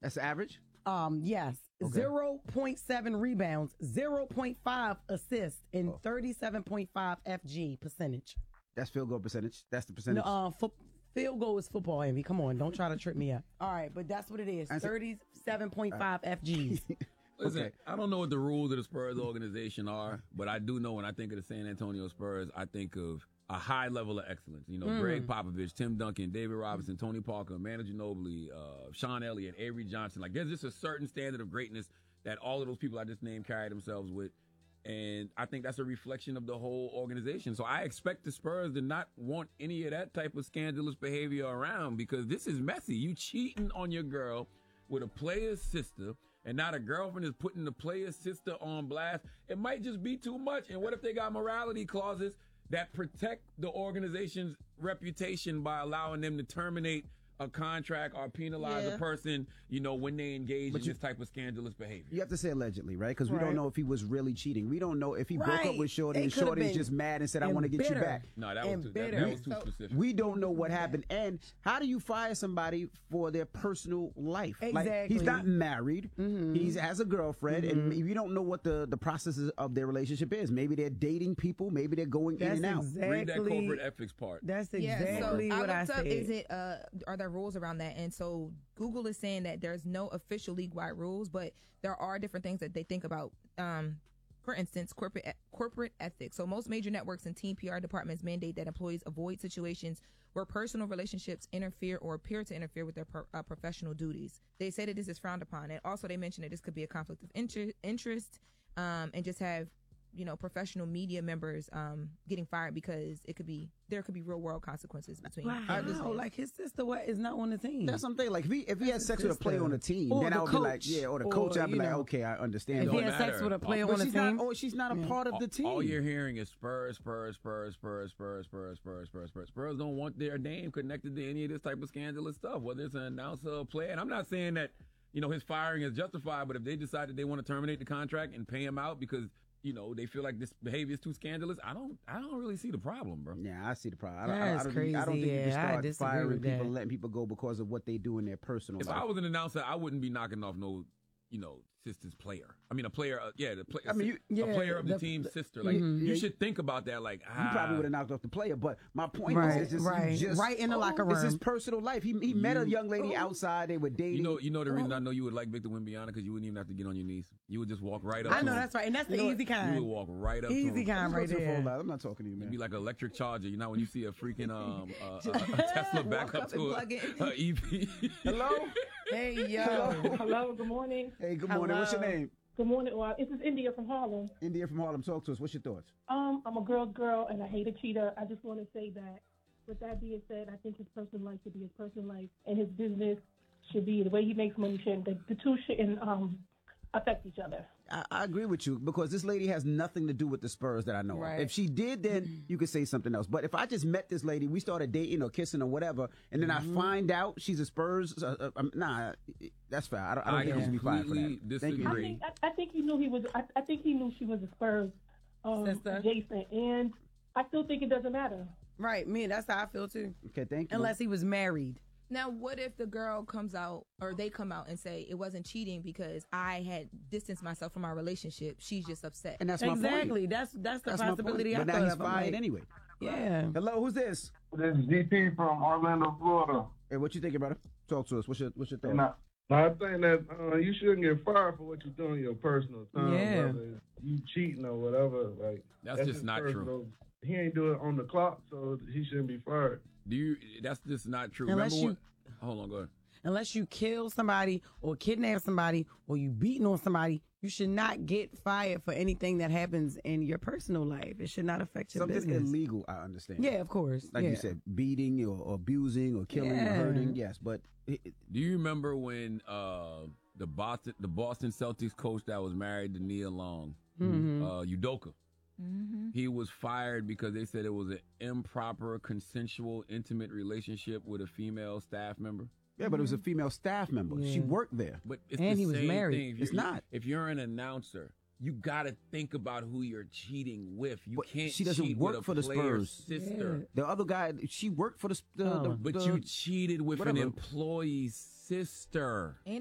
That's the average? Yes. Okay. 0.7 rebounds, 0.5 assists, and 37.5 FG percentage. That's field goal percentage. That's the percentage. No, field goal is football, Envy. Come on, don't try to trip me up. All right, but that's what it is. 37.5 FGs. Listen, I don't know what the rules of the Spurs organization are, but I do know when I think of the San Antonio Spurs, I think of a high level of excellence. You know, Greg Popovich, Tim Duncan, David Robinson, Tony Parker, Manu Ginobili, Sean Elliott, Avery Johnson. Like, there's just a certain standard of greatness that all of those people I just named carry themselves with. And I think that's a reflection of the whole organization. So I expect the Spurs to not want any of that type of scandalous behavior around because this is messy. You cheating on your girl with a player's sister, and now the girlfriend is putting the player's sister on blast. It might just be too much. And what if they got morality clauses that protect the organization's reputation by allowing them to terminate a contract or penalize a person, you know, when they engage in this type of scandalous behavior? You have to say allegedly, right? Because we don't know if he was really cheating. We don't know if he broke up with Shorty and Shorty's just mad and said, I want to get you back. No, that was too specific. We don't know what happened. And how do you fire somebody for their personal life? Exactly. Like, he's not married. He has a girlfriend. And we don't know what the processes of their relationship is. Maybe they're dating people. Maybe they're going in and out. Read that corporate ethics part. That's exactly what I said. Is it, are there rules around that? And so Google is saying that there's no official league-wide rules, but there are different things that they think about. For instance, corporate ethics. So most major networks and team PR departments mandate that employees avoid situations where personal relationships interfere or appear to interfere with their professional duties. They say that this is frowned upon. And also they mentioned that this could be a conflict of interest and just have, you know, professional media members getting fired because there could be real world consequences between. Wow, like his sister is not on the team. That's something. Like if he had sex with a player on the team, then I would be like, or the coach, I'd be like, okay, I understand. If he had sex with a player on the team, she's not a part of the team. All you're hearing is Spurs, Spurs, Spurs, Spurs, Spurs, Spurs, Spurs, Spurs, Spurs. Spurs don't want their name connected to any of this type of scandalous stuff, whether it's an announcer or a player. And I'm not saying that, you know, his firing is justified, but if they decided they want to terminate the contract and pay him out because, you know, they feel like this behavior is too scandalous, I don't really see the problem, bro. Yeah, I see the problem. That's crazy. I don't think you can start firing people that. and letting people go because of what they do in their personal life. If I was an announcer, I wouldn't be knocking off no, you know, sister's player. I mean, a player, a player of the team's sister. Like, you should think about that. Like, you probably would have knocked off the player, but my point is just right in the locker room. It's his personal life. He met a young lady outside. They were dating. You know the reason I know you would like Victor Wembanyama because you wouldn't even have to get on your knees. You would just walk right up. I know that's right, and that's the easy kind. You would walk right up. Easy kind right there. I'm not talking to you, man. It'd be like an electric charger. You know when you see a freaking a Tesla back up to a EV. Hello. Hey yo. Hello. Good morning. Hey, good morning. What's your name? Good morning. This is India from Harlem. India from Harlem. Talk to us. What's your thoughts? I'm a girl's girl, and I hate a cheater. I just want to say that, with that being said, I think his personal life should be his personal life, and his business should be the way he makes money. The two shouldn't affect each other. I agree with you because this lady has nothing to do with the Spurs that I know of. If she did, then you could say something else. But if I just met this lady, we started dating or kissing or whatever, and then I find out she's a Spurs, nah, that's fair. I don't think he should be fired for that. Disagree. I think he knew he was. I think he knew she was a Spurs Jason, and I still think it doesn't matter. Right, that's how I feel too. Okay, thank you. Unless he was married. Now, what if the girl comes out or they come out and say it wasn't cheating because I had distanced myself from our relationship? She's just upset. And that's my point. Exactly. That's the possibility. But now he's fired anyway. Yeah. Hello, who's this? This is DP from Orlando, Florida. Hey, what you thinking, brother? Talk to us. What's your thought? I think that you shouldn't get fired for what you're doing in your personal time. Yeah. Whether you cheating or whatever. Like that's just not true. He ain't do it on the clock, so he shouldn't be fired. That's just not true. Hold on, go ahead. Unless you kill somebody or kidnap somebody or you beating on somebody, you should not get fired for anything that happens in your personal life. It should not affect your business. Something illegal, I understand. Yeah, of course. Like you said, beating or abusing or killing or hurting, yes. But do you remember when the Boston Celtics coach that was married to Nia Long, Udoka? Mm-hmm. He was fired because they said it was an improper, consensual, intimate relationship with a female staff member. Yeah, but it was a female staff member. Yeah. She worked there. But it's and the he was same married. Thing. It's not. If you're an announcer, you got to think about who you're cheating with. Can't. She doesn't cheat work with for the Spurs. Sister. Yeah. The other guy, she worked for but you cheated with an employee's sister.